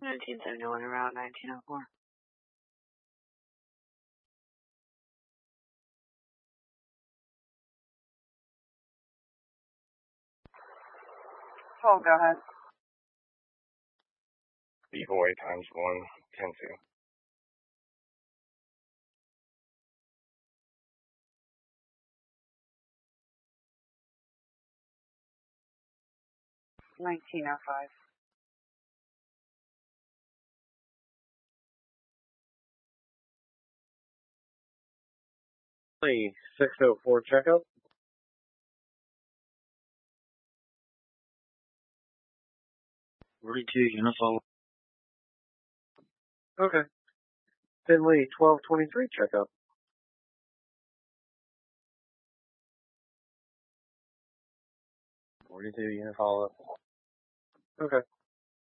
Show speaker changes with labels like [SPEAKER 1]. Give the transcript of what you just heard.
[SPEAKER 1] 1971 around 1904. Oh, go ahead.
[SPEAKER 2] B-boy times 1, 10-2.
[SPEAKER 1] $19.05.
[SPEAKER 3] Lee, 604 checkup.
[SPEAKER 4] 42, Unifollow.
[SPEAKER 3] Okay. Finley, 1223 checkup. 42, Unifollow. Okay.